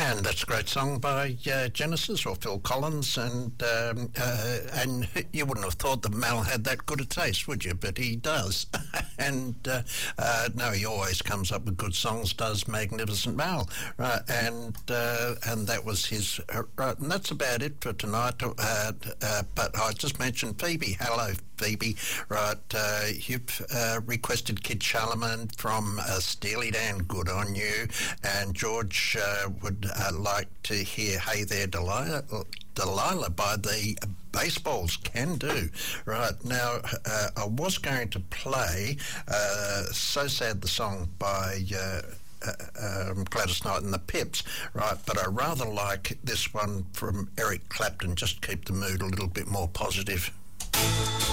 And that's a great song by Genesis or Phil Collins, and you wouldn't have thought that Mal had that good a taste, would you? But he does. And no, he always comes up with good songs, does Magnificent Mal, right? And that was his. Right, and that's about it for tonight. But I just mentioned Phoebe. Hello, Phoebe. Right, you've requested Kid Charlemagne from Steely Dan. Good on you. And George would like to hear Hey There Delilah by the Baseballs. Can do. Right, now I was going to play So Sad, the song by Gladys Knight and the Pips, right, but I rather like this one from Eric Clapton, just keep the mood a little bit more positive.